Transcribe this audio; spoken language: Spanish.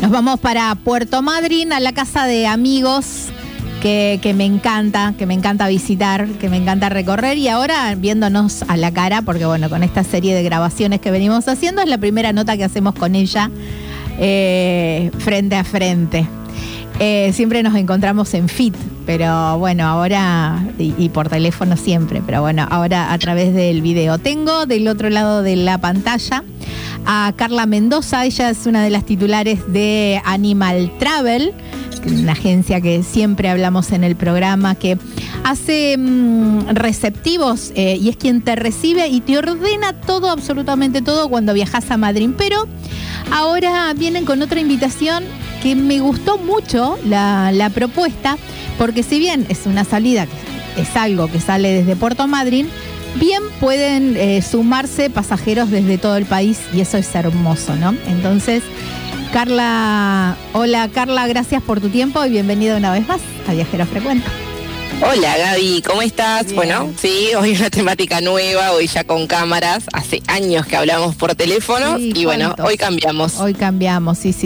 Nos vamos para Puerto Madryn, a la casa de amigos que me encanta visitar, que me encanta recorrer, y ahora viéndonos a la cara, porque bueno, con esta serie de grabaciones que venimos haciendo, es la primera nota que hacemos con ella frente a frente. Siempre nos encontramos en FIT, pero bueno, ahora, y por teléfono siempre, pero bueno, ahora a través del video. Tengo del otro lado de la pantalla a Carla Mendoza. Ella es una de las titulares de Animal Travel, una agencia que siempre hablamos en el programa, que hace receptivos y es quien te recibe y te ordena todo, absolutamente todo, cuando viajas a Madrid. Pero ahora vienen con otra invitación que me gustó mucho la propuesta, porque si bien es una salida, es algo que sale desde Puerto Madryn, bien pueden sumarse pasajeros desde todo el país, y eso es hermoso, ¿no? Entonces, Carla, hola Carla, gracias por tu tiempo y bienvenida una vez más a Viajero Frecuente. Hola Gaby, ¿cómo estás? Bien. Bueno, sí, hoy una temática nueva, hoy ya con cámaras, hace años que hablamos por teléfono, Sí, y bueno, ¿cuántos? hoy cambiamos. Hoy cambiamos, sí, sí.